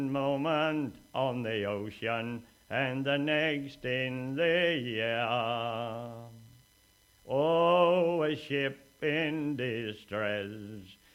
moment on the ocean and the next in the air. Oh, a ship in distress